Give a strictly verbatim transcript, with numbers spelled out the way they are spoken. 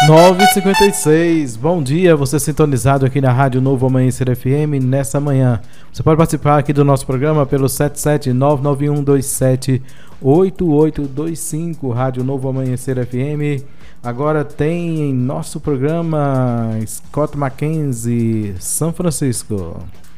nove e cinquenta e seis, bom dia, você sintonizado aqui na Rádio Novo Amanhecer F M nessa manhã. Você pode participar aqui do nosso programa pelo sete sete nove nove um dois sete oito oito dois cinco, Rádio Novo Amanhecer F M. Agora tem em nosso programa Scott Mackenzie, São Francisco.